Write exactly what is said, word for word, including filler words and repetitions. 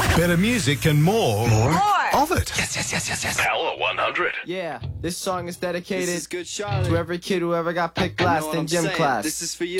Better music and more, more? of it. Yes, yes, yes, yes, yes. Power one hundred. Yeah, this song is dedicated This is good, Charlotte. to every kid who ever got picked You know last what in I'm gym saying? class. This is for you.